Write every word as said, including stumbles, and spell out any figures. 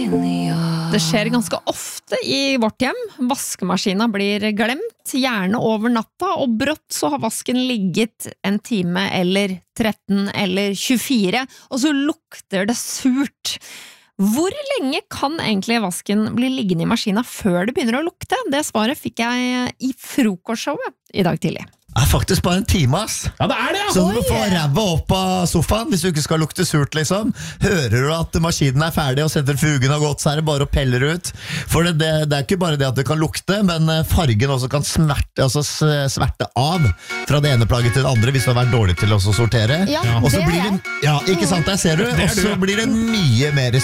Det skjer ganske ofte i vårt hjem. Vaskemaskina blir glemt, gjerne over natta, og brått så har vasken ligget en time eller tretten eller tjuefire, og så lukter det surt. Hvor lenge kan egentlig vasken bli liggende i maskina før det begynner å lukte? Det svaret fikk jeg i frokostshowet i dag tidlig. Det er faktisk bare en time, ass. Ja, det er det, ja. Så du må få ræva opp av sofaen, hvis du ikke skal lukte surt, liksom. Hører du at maskinen er ferdig, og sentrifugen har gått, så er det bare å pelle ut. For det, det, det er ikke bare det at det kan lukte, men fargen også kan smerte, altså sverte av fra det ene plagget til det andre, hvis du har vært dårlig til å sortere. Ja, og så det er blir jeg. det, ja, ikke sant, der ser du. Og så blir det mye mer